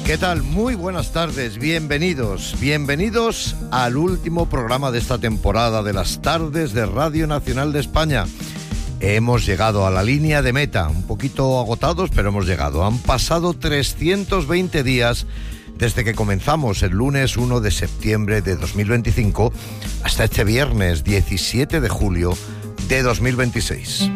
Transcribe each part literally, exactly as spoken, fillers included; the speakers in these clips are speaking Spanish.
¿Qué tal? Muy buenas tardes, bienvenidos, bienvenidos al último programa de esta temporada de las tardes de Radio Nacional de España. Hemos llegado a la línea de meta, un poquito agotados, pero hemos llegado. Han pasado trescientos veinte días desde que comenzamos el lunes uno de septiembre de dos mil veinticinco hasta este viernes diecisiete de julio de dos mil veintiséis.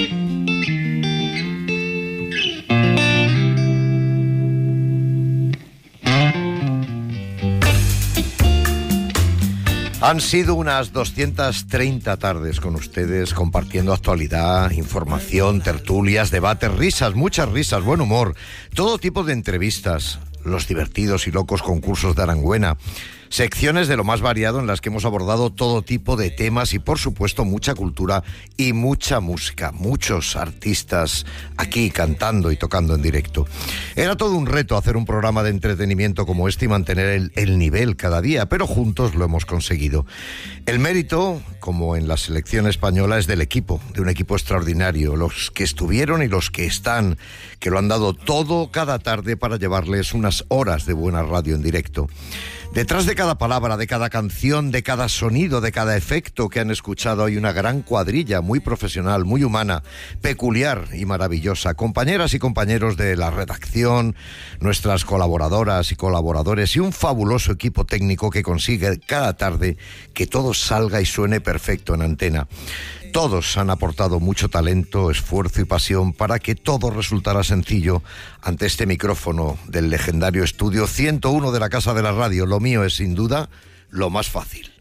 Han sido unas doscientas treinta tardes con ustedes, compartiendo actualidad, información, tertulias, debates, risas, muchas risas, buen humor, todo tipo de entrevistas, los divertidos y locos concursos de Arangüena, secciones de lo más variado en las que hemos abordado todo tipo de temas y, por supuesto, mucha cultura y mucha música. Muchos artistas aquí cantando y tocando en directo. Era todo un reto hacer un programa de entretenimiento como este y mantener el, el nivel cada día, pero juntos lo hemos conseguido. El mérito, como en la selección española, es del equipo, de un equipo extraordinario, los que estuvieron y los que están, que lo han dado todo cada tarde para llevarles unas horas de buena radio en directo. Detrás de cada palabra, de cada canción, de cada sonido, de cada efecto que han escuchado hay una gran cuadrilla muy profesional, muy humana, peculiar y maravillosa. Compañeras y compañeros de la redacción, nuestras colaboradoras y colaboradores y un fabuloso equipo técnico que consigue cada tarde que todo salga y suene perfecto en antena. Todos han aportado mucho talento, esfuerzo y pasión para que todo resultara sencillo ante este micrófono del legendario estudio ciento uno de la Casa de la Radio. Lo mío es, sin duda, lo más fácil.